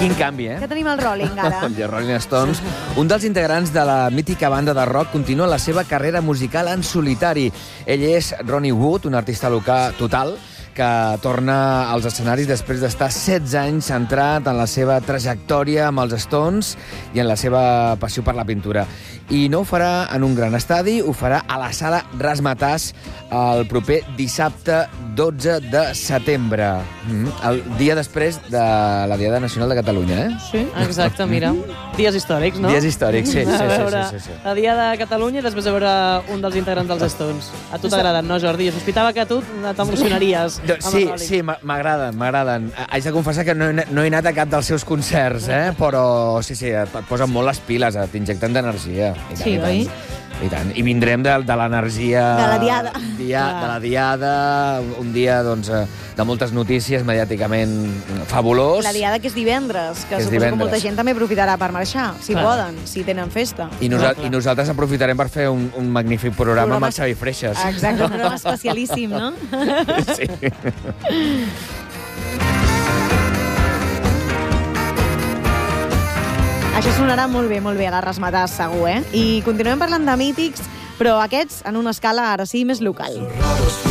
Quin canvi, eh? Que tenim el Rolling, ara. Els Rolling Stones. Un dels integrants de la mítica banda de rock continua la seva carrera musical en solitari. Ell és Ronnie Wood, un artista local total, que torna als escenaris després d'estar 16 anys centrat en la seva trajectòria amb els Stones i en la seva passió per la pintura. I no ho farà en un gran estadi, ho farà a la sala Razzmatazz el proper dissabte 12 de setembre, el dia després de la Diada Nacional de Catalunya, eh? Sí, exacte, mira. Dies històrics, no? Dies històrics, sí. A veure la Diada de Catalunya i després a veure un dels integrants dels Stones. A tu t'agraden, no, Jordi? Jo sospitava que a tu t'emocionaries. Sí, m'agraden. Haig de confessar que no he anat a cap dels seus concerts, però sí, et posen molt les piles, t'injecten d'energia. Sí, oi? I tant. I vindrem de l'energia... De la Diada. De la Diada, un dia de moltes notícies, mediàticament fabulós. La Diada que és divendres, que és suposo divendres. que molta gent també aprofitarà per marxar, si poden, si tenen festa. I nosaltres aprofitarem per fer un magnífic programa amb el Xavi Freixas. Exacte, un programa especialíssim, no? Sí. Això sonarà molt bé a la Razzmatazz, segur, eh? I continuem parlant de mítics, però aquests en una escala, ara sí, més local.